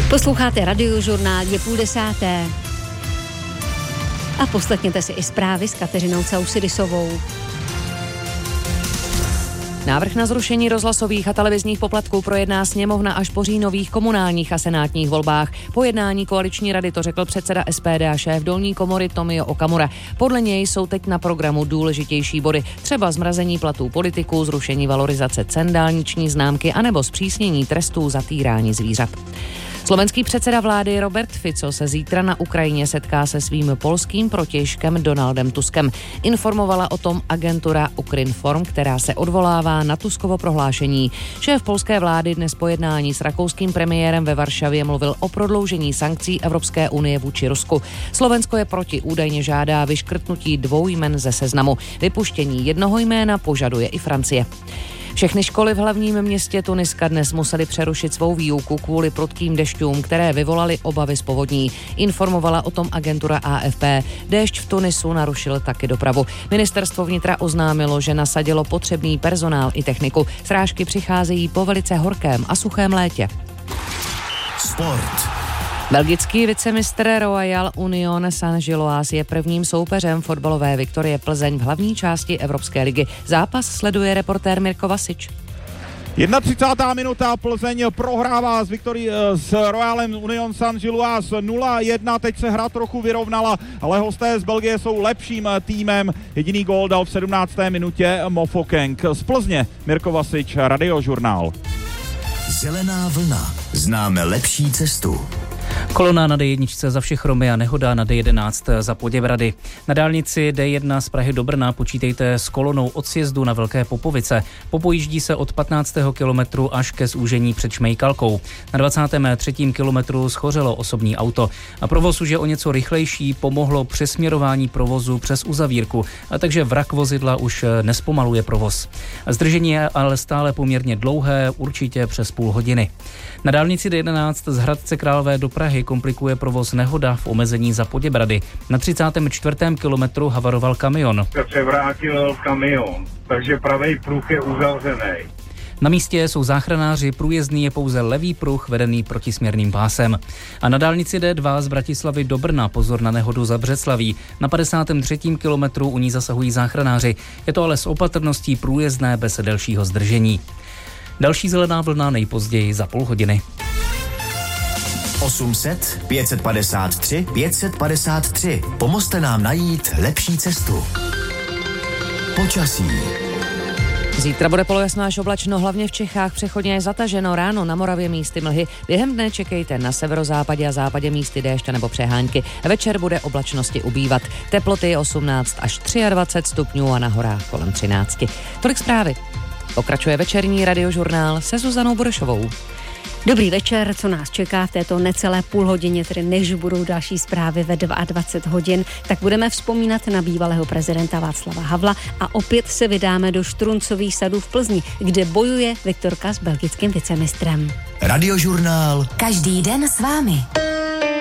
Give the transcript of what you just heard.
Posloucháte Radiožurnál, je 9:30. A poslechněte si i zprávy s Kateřinou Caussidisovou. Návrh na zrušení rozhlasových a televizních poplatků projedná sněmovna až po říjnových komunálních a senátních volbách. Po jednání koaliční rady to řekl předseda SPD a šéf dolní komory Tomio Okamura. Podle něj jsou teď na programu důležitější body, třeba zmrazení platů politiků, zrušení valorizace cen dálniční známky anebo zpřísnění trestů za týrání zvířat. Slovenský předseda vlády Robert Fico se zítra na Ukrajině setká se svým polským protějškem Donaldem Tuskem. Informovala o tom agentura Ukrinform, která se odvolává na Tuskovo prohlášení. Šéf polské vlády dnes po jednání s rakouským premiérem ve Varšavě mluvil o prodloužení sankcí Evropské unie vůči Rusku. Slovensko je proti, údajně žádá vyškrtnutí 2 jmen ze seznamu. Vypuštění jednoho jména požaduje i Francie. Všechny školy v hlavním městě Tuniska dnes musely přerušit svou výuku kvůli prudkým dešťům, které vyvolaly obavy z povodní. Informovala o tom agentura AFP. Déšť v Tunisu narušil taky dopravu. Ministerstvo vnitra oznámilo, že nasadilo potřebný personál i techniku. Srážky přicházejí po velice horkém a suchém létě. Sport. Belgický vicemistr Royal Union Saint-Gilloise je prvním soupeřem fotbalové Viktorie Plzeň v hlavní části Evropské ligy. Zápas sleduje reportér Mirko Vasič. 31. minuta, Plzeň prohrává s Royalem Union Saint-Gilloise 0-1, teď se hra trochu vyrovnala, ale hosté z Belgie jsou lepším týmem. Jediný gól dal v 17. minutě Mofokeng. Z Plzně Mirko Vasič, Radiožurnál. Zelená vlna. Známe lepší cestu. Kolona na D1 za Všechromy a nehoda na D11 za Poděbrady. Na dálnici D1 z Prahy do Brna počítejte s kolonou od sjezdu na Velké Popovice. Popojíždí se od 15. kilometru až ke zúžení před Šmejkalkou. Na 23. kilometru schořelo osobní auto. A provoz už je o něco rychlejší, pomohlo přesměrování provozu přes uzavírku, a takže vrak vozidla už nespomaluje provoz. Zdržení je ale stále poměrně dlouhé, určitě přes půl hodiny. Na dálnici D11 z Hradce Králové do Prahy komplikuje provoz nehoda v omezení za Poděbrady. Na 34. kilometru havaroval kamion. Převrátil kamion, takže pravý pruh je uzavřený. Na místě jsou záchranáři, průjezdný je pouze levý pruh vedený protisměrným pásem. A na dálnici D2 z Bratislavy do Brna pozor na nehodu za Břeclaví. Na 53. kilometru u ní zasahují záchranáři. Je to ale s opatrností průjezdné bez delšího zdržení. Další zelená vlna nejpozději za půl hodiny. 800 553 553. Pomozte nám najít lepší cestu. Počasí. Zítra bude polojasno až oblačno, hlavně v Čechách, přechodně zataženo, ráno na Moravě místy mlhy. Během dne čekejte na severozápadě a západě místy déšť nebo přehánky. Večer bude oblačnosti ubývat. Teploty 18 až 23 stupňů a na horách kolem 13. Tolik zprávy. Pokračuje večerní Radiožurnál se Zuzanou Burešovou. Dobrý večer, co nás čeká v této necelé půl hodině, tedy než budou další zprávy ve 22 hodin, tak budeme vzpomínat na bývalého prezidenta Václava Havla a opět se vydáme do Štruncových sadů v Plzni, kde bojuje Viktorka s belgickým vicemistrem. Radiožurnál. Každý den s vámi.